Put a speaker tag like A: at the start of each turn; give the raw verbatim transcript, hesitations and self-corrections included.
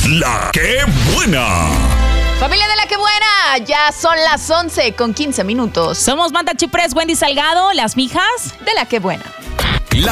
A: La que buena.
B: Familia de La que buena, ya son las once con quince minutos.
C: Somos Manta Chiprés, Wendy Salgado, las mijas
B: De La que buena.